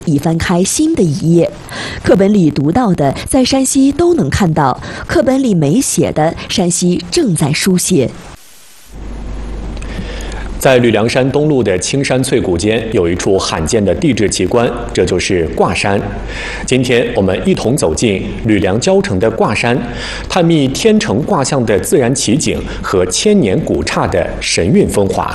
已翻开新的一页，课本里读到的，在山西都能看到；课本里没写的，山西正在书写。 在吕梁山东麓的青山翠谷间，有一处罕见的地质奇观，这就是挂山。今天我们一同走进吕梁交城的挂山，探秘天成卦象的自然奇景和千年古刹的神韵风华。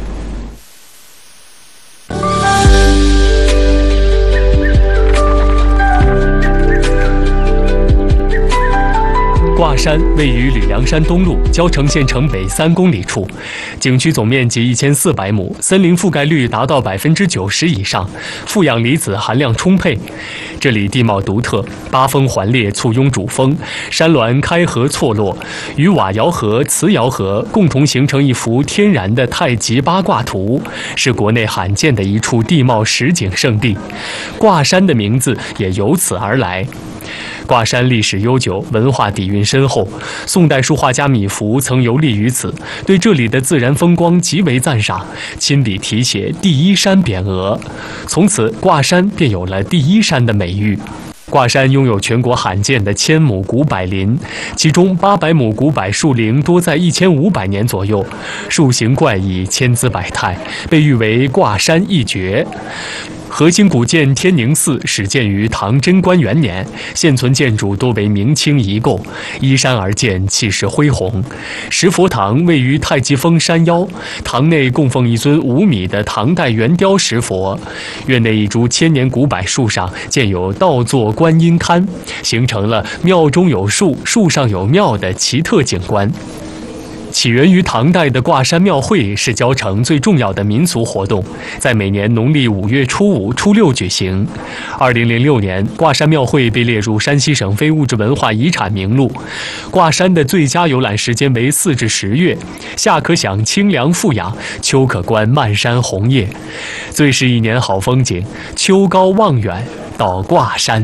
挂山位于吕梁山东麓交城县城北3公里处，景区总面积1400亩，森林覆盖率达到90%以上，负氧离子含量充沛。这里地貌独特，八峰环列，簇拥主峰，山峦开合错落，与瓦窑河、磁窑河共同形成一幅天然的太极八卦图，是国内罕见的一处地貌实景胜地。挂山的名字也由此而来。挂山历史悠久，文化底蕴深厚。宋代书画家米芾曾游历于此，对这里的自然风光极为赞赏，亲笔题写“第一山”匾额。从此，挂山便有了“第一山”的美誉。挂山拥有全国罕见的1000亩古柏林，其中800亩古柏树龄多在1500年左右，树形怪异，千姿百态，被誉为挂山一绝。核心古建天宁寺始建于唐贞观元年，现存建筑多为明清遗构，依山而建，气势恢宏。石佛堂位于太极峰山腰，堂内供奉一尊5米的唐代圆雕石佛，院内一株千年古柏树上建有倒坐观音龛，形成了庙中有树，树上有庙的奇特景观。起源于唐代的挂山庙会是交城最重要的民俗活动，在每年农历5月初5、初6举行。2006年，挂山庙会被列入山西省非物质文化遗产名录。挂山的最佳游览时间为4至10月，夏可享清凉富养，秋可观漫山红叶。最是一年好风景，秋高望远到挂山。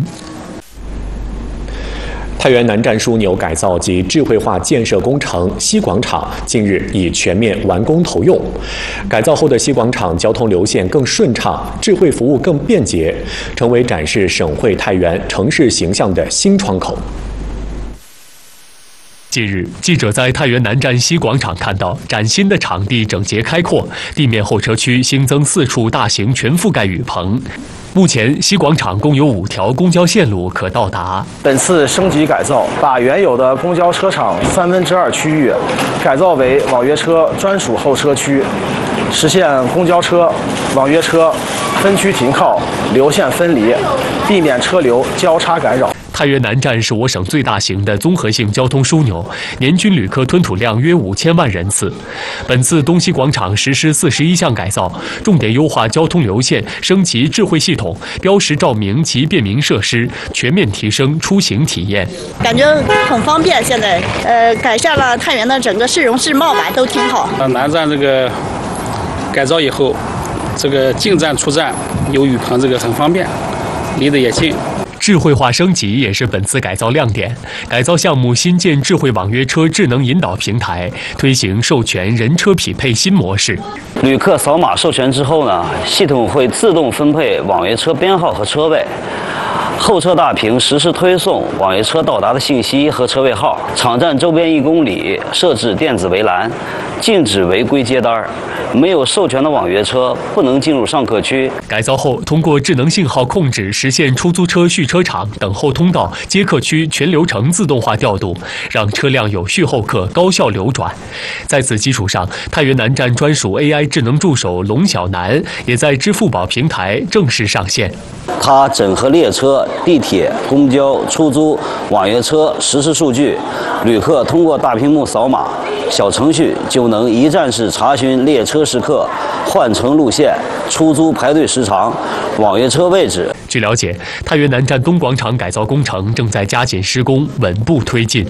太原南站枢纽改造及智慧化建设工程西广场近日已全面完工投用。改造后的西广场交通流线更顺畅，智慧服务更便捷，成为展示省会太原城市形象的新窗口。 近日，记者在太原南站西广场看到崭新的场地整洁开阔，地面候车区新增4处大型全覆盖雨棚。目前，西广场共有5条公交线路可到达。 本次升级改造，把原有的公交车场2/3区域改造为网约车专属候车区，实现公交车、网约车分区停靠、流线分离，避免车流交叉干扰。 太原南站是我省最大型的综合性交通枢纽，年均旅客吞吐量约5000万人次。本次东西广场实施41项改造，重点优化交通流线，升级智慧系统、标识照明及便民设施，全面提升出行体验。 感觉很方便，现在改善了太原的整个市容市貌吧，都挺好。 南站这个改造以后，这个进站出站有雨棚，这个很方便，离得也近。 智慧化升级也是本次改造亮点。改造项目新建智慧网约车智能引导平台，推行授权人车匹配新模式。 旅客扫码授权之后呢，系统会自动分配网约车编号和车位。候车大屏实时推送网约车到达的信息和车位号。场站周边1公里设置电子围栏，禁止违规接单。没有授权的网约车不能进入上客区。 改造后，通过智能信号控制，实现出租车蓄车场、等候通道、接客区全流程自动化调度，让车辆有序候客、高效流转。在此基础上，太原南站专属 AI 智能助手龙小南也在支付宝平台正式上线。 它整合列车、地铁、公交、出租、网约车实时数据，旅客通过大屏幕扫码，小程序就能一站式查询列车时刻、换乘路线、出租排队时长、网约车位置。 据了解，太原南站东广场改造工程正在加紧施工，稳步推进。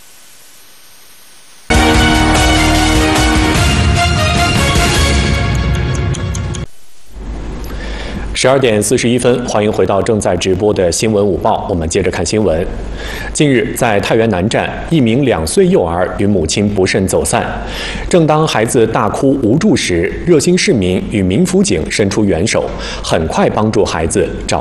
12点41分，欢迎回到正在直播的新闻午报。我们接着看新闻。近日，在太原南站，一名2岁幼儿与母亲不慎走散。正当孩子大哭无助时，热心市民与民辅警伸出援手，很快帮助孩子找